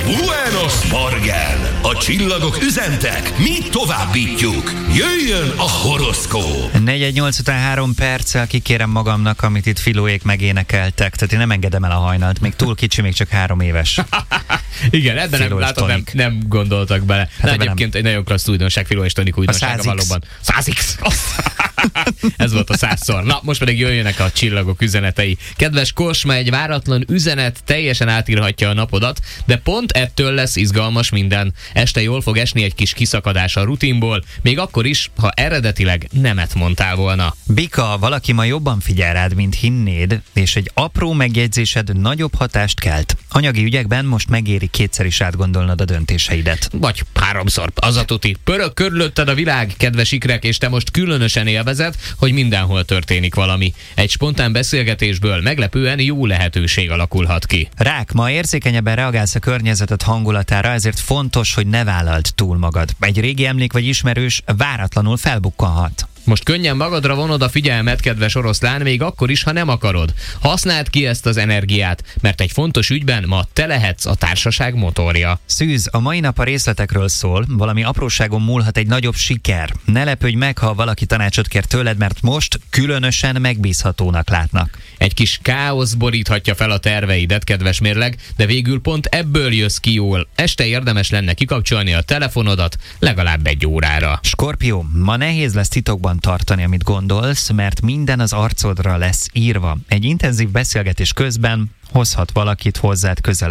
Buenos Morgen! A csillagok üzentek, mi továbbítjuk. Jöjjön a horoszkóp! 418 után 3 perccel kikérem magamnak, amit itt Filóék megénekeltek. Tehát én nem engedem el a hajnalt. Még túl kicsi, még csak 3 éves. Igen, ebben nem gondoltak bele. Hát egyébként egy nagyon klassz újdonság, Filó és Tonik újdonsága valóban. 100x! Ez volt a 100-szor. Na, most pedig jöjjönek a csillagok üzenetei. Kedves Korsma, egy váratlan üzenet teljesen átírhatja a napodat, de pont ettől lesz izgalmas minden. Este jól fog esni egy kis kiszakadás a rutinból, még akkor is, ha eredetileg nemet mondtál volna. Bika, valaki ma jobban figyel rád, mint hinnéd, és egy apró megjegyzésed nagyobb hatást kelt. Anyagi ügyekben most megéri kétszer is átgondolnod a döntéseidet. Vagy 3-szor, az a tuti. Pörög körülötted a világ, kedves ikrek, és te most különösen élvezed, hogy mindenhol történik valami. Egy spontán beszélgetésből meglepően jó lehetőség alakulhat ki. Rák, ma érzékenyebben reagálsz a környezeted hangulatára, ezért fontos, hogy ne vállald túl magad. Egy régi emlék vagy ismerős váratlanul felbukkanhat. Most könnyen magadra vonod a figyelmet, kedves oroszlán, még akkor is, ha nem akarod. Használd ki ezt az energiát, mert egy fontos ügyben ma te lehetsz a társaság motorja. Szűz, a mai nap a részletekről szól, valami apróságon múlhat egy nagyobb siker. Ne lepődj meg, ha valaki tanácsot kér tőled, mert most különösen megbízhatónak látnak. Egy kis káosz boríthatja fel a terveidet, kedves mérleg, de végül pont ebből jössz ki jól. Este érdemes lenne kikapcsolni a telefonodat legalább 1 órára. Skorpió, ma nehéz lesz titokban tartani, amit gondolsz, mert minden az arcodra lesz írva. Egy intenzív beszélgetés közben hozhat valakit hozzád közel.